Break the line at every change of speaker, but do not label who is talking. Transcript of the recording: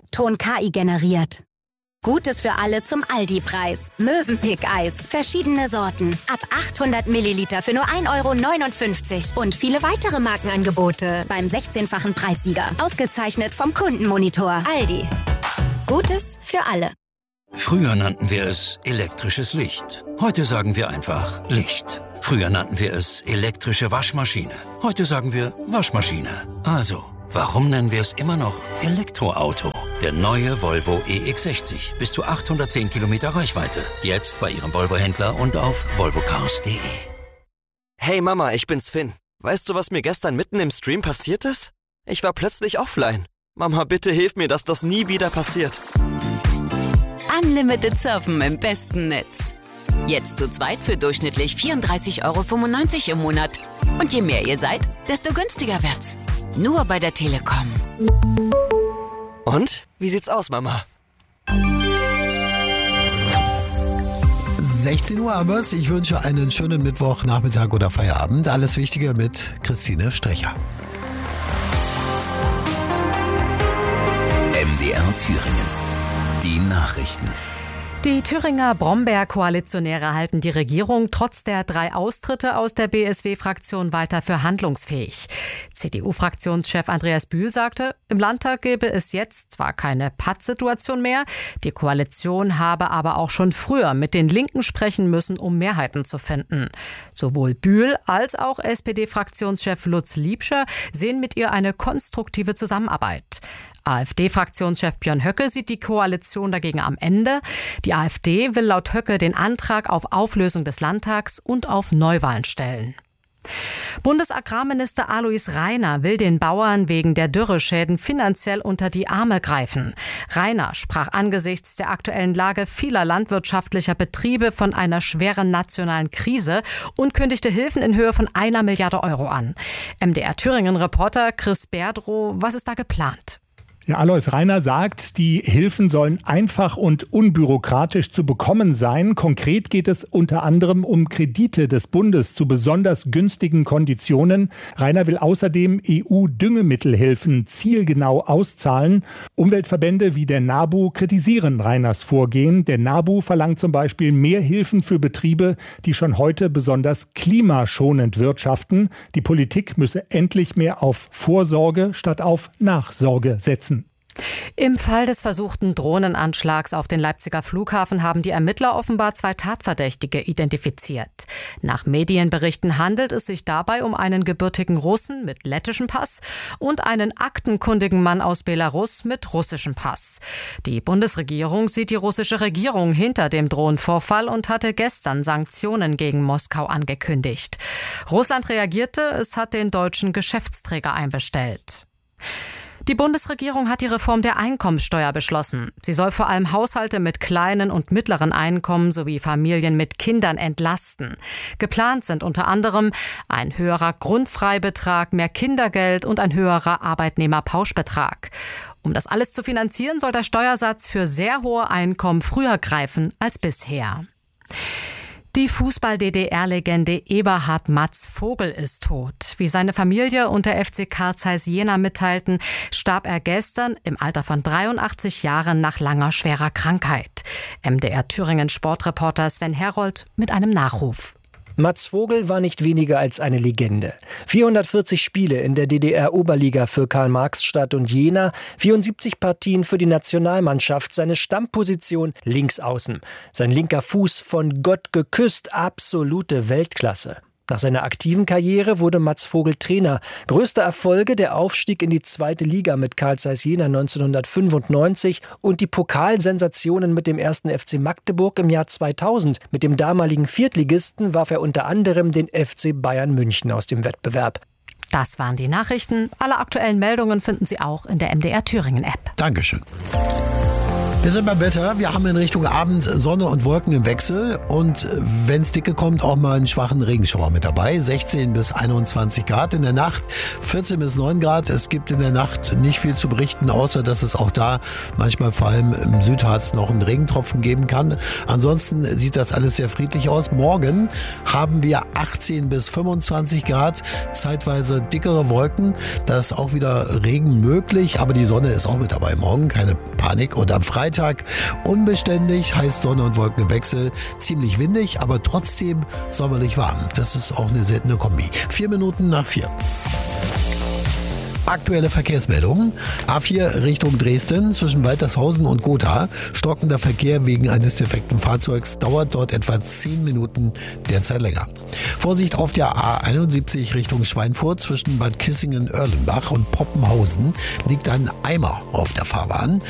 Ton KI generiert. Gutes für alle zum Aldi-Preis. Mövenpick-Eis. Verschiedene Sorten. Ab 800 Milliliter für nur 1,59 € Und viele weitere Markenangebote beim 16-fachen Preissieger. Ausgezeichnet vom Kundenmonitor. Aldi. Gutes für alle.
Früher nannten wir es elektrisches Licht. Heute sagen wir einfach Licht. Früher nannten wir es elektrische Waschmaschine. Heute sagen wir Waschmaschine. Also, warum nennen wir es immer noch Elektroauto? Der neue Volvo EX60. Bis zu 810 Kilometer Reichweite. Jetzt bei Ihrem Volvo-Händler und auf volvocars.de.
Hey Mama, ich bin's Finn. Weißt du, was mir gestern mitten im Stream passiert ist? Ich war plötzlich offline. Mama, bitte hilf mir, dass das nie wieder passiert.
Unlimited Surfen im besten Netz. Jetzt zu zweit für durchschnittlich 34,95 € im Monat. Und je mehr ihr seid, desto günstiger wird's. Nur bei der Telekom.
Und? Wie sieht's aus, Mama?
16 Uhr haben wir's. Ich wünsche einen schönen Mittwochnachmittag oder Feierabend. Alles Wichtige mit Christine Strecher.
MDR Thüringen. Die Nachrichten.
Die Thüringer Brombeer-Koalitionäre halten die Regierung trotz der 3 Austritte aus der BSW-Fraktion weiter für handlungsfähig. CDU-Fraktionschef Andreas Bühl sagte, im Landtag gäbe es jetzt zwar keine Pattsituation mehr, die Koalition habe aber auch schon früher mit den Linken sprechen müssen, um Mehrheiten zu finden. Sowohl Bühl als auch SPD-Fraktionschef Lutz Liebscher sehen mit ihr eine konstruktive Zusammenarbeit. AfD-Fraktionschef Björn Höcke sieht die Koalition dagegen am Ende. Die AfD will laut Höcke den Antrag auf Auflösung des Landtags und auf Neuwahlen stellen. Bundesagrarminister Alois Rainer will den Bauern wegen der Dürreschäden finanziell unter die Arme greifen. Rainer sprach angesichts der aktuellen Lage vieler landwirtschaftlicher Betriebe von einer schweren nationalen Krise und kündigte Hilfen in Höhe von 1 Milliarde € an. MDR Thüringen-Reporter Chris Berdrow, was ist da geplant?
Ja, Alois Rainer sagt, die Hilfen sollen einfach und unbürokratisch zu bekommen sein. Konkret geht es unter anderem um Kredite des Bundes zu besonders günstigen Konditionen. Rainer will außerdem EU-Düngemittelhilfen zielgenau auszahlen. Umweltverbände wie der NABU kritisieren Rainers Vorgehen. Der NABU verlangt zum Beispiel mehr Hilfen für Betriebe, die schon heute besonders klimaschonend wirtschaften. Die Politik müsse endlich mehr auf Vorsorge statt auf Nachsorge setzen.
Im Fall des versuchten Drohnenanschlags auf den Leipziger Flughafen haben die Ermittler offenbar 2 Tatverdächtige identifiziert. Nach Medienberichten handelt es sich dabei um einen gebürtigen Russen mit lettischem Pass und einen aktenkundigen Mann aus Belarus mit russischem Pass. Die Bundesregierung sieht die russische Regierung hinter dem Drohnenvorfall und hatte gestern Sanktionen gegen Moskau angekündigt. Russland reagierte, es hat den deutschen Geschäftsträger einbestellt. Die Bundesregierung hat die Reform der Einkommensteuer beschlossen. Sie soll vor allem Haushalte mit kleinen und mittleren Einkommen sowie Familien mit Kindern entlasten. Geplant sind unter anderem ein höherer Grundfreibetrag, mehr Kindergeld und ein höherer Arbeitnehmerpauschbetrag. Um das alles zu finanzieren, soll der Steuersatz für sehr hohe Einkommen früher greifen als bisher. Die Fußball-DDR-Legende Eberhard Matz Vogel ist tot. Wie seine Familie und der FC Carl Zeiss Jena mitteilten, starb er gestern im Alter von 83 Jahren nach langer schwerer Krankheit. MDR Thüringen Sportreporter Sven Herold mit einem Nachruf.
Matz Vogel war nicht weniger als eine Legende. 440 Spiele in der DDR-Oberliga für Karl-Marx-Stadt und Jena, 74 Partien für die Nationalmannschaft, seine Stammposition Linksaußen. Sein linker Fuß von Gott geküsst, absolute Weltklasse. Nach seiner aktiven Karriere wurde Matz Vogel Trainer. Größte Erfolge der Aufstieg in die 2. Liga mit Carl Zeiss Jena 1995 und die Pokalsensationen mit dem 1. FC Magdeburg im Jahr 2000. Mit dem damaligen Viertligisten warf er unter anderem den FC Bayern München aus dem Wettbewerb.
Das waren die Nachrichten. Alle aktuellen Meldungen finden Sie auch in der MDR Thüringen App.
Dankeschön. Wir sind beim Wetter. Wir haben in Richtung Abend Sonne und Wolken im Wechsel und wenn es dicke kommt, auch mal einen schwachen Regenschauer mit dabei. 16 bis 21 Grad in der Nacht, 14 bis 9 Grad. Es gibt in der Nacht nicht viel zu berichten, außer dass es auch da manchmal vor allem im Südharz noch einen Regentropfen geben kann. Ansonsten sieht das alles sehr friedlich aus. Morgen haben wir 18 bis 25 Grad, zeitweise dickere Wolken. Da ist auch wieder Regen möglich, aber die Sonne ist auch mit dabei. Morgen keine Panik. Und am Freitag unbeständig, heißt Sonne und Wolken im Wechsel, ziemlich windig, aber trotzdem sommerlich warm. Das ist auch eine seltene Kombi. 4 Minuten nach 4. Aktuelle Verkehrsmeldungen. A4 Richtung Dresden zwischen Waltershausen und Gotha. Stockender Verkehr wegen eines defekten Fahrzeugs dauert dort etwa 10 Minuten, derzeit länger. Vorsicht auf der A71 Richtung Schweinfurt zwischen Bad Kissingen-Oerlenbach und Poppenhausen liegt ein Eimer auf der Fahrbahn.